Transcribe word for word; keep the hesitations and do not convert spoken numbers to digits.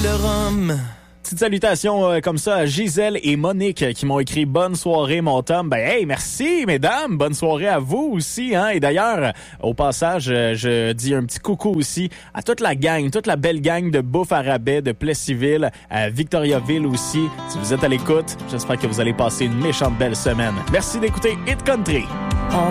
le rhum. Petite salutation euh, comme ça à Gisèle et Monique euh, qui m'ont écrit « Bonne soirée, mon Tom ». Ben, hey, merci, mesdames. Bonne soirée à vous aussi. Hein? Et d'ailleurs, euh, au passage, euh, je dis un petit coucou aussi à toute la gang, toute la belle gang de Bouffe à rabais, de Plessisville, à Victoriaville aussi. Si vous êtes à l'écoute, j'espère que vous allez passer une méchante belle semaine. Merci d'écouter Hit Country.